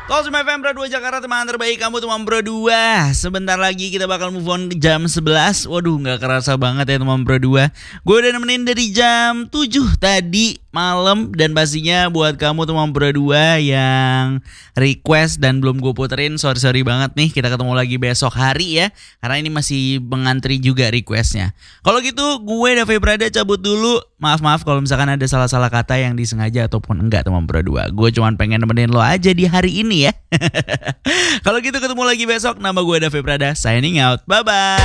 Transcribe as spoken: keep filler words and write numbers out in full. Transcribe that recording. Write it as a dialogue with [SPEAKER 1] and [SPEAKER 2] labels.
[SPEAKER 1] Call F M Bro dua Jakarta, teman terbaik kamu teman Bro dua. Sebentar lagi kita bakal move on ke jam sebelas. Waduh, gak kerasa banget ya teman Bro dua. Gue udah nemenin dari jam tujuh tadi malam. Dan pastinya buat kamu teman Bro dua yang request dan belum gue puterin, sorry-sorry banget nih. Kita ketemu lagi besok hari ya, karena ini masih mengantri juga requestnya. Kalau gitu gue Davi Prada cabut dulu. Maaf-maaf kalau misalkan ada salah-salah kata yang disengaja ataupun enggak teman Bro dua. Gue cuman pengen nemenin lo aja di hari ini ya. Kalau gitu ketemu lagi besok. Nama gue Davi Prada, signing out. Bye bye.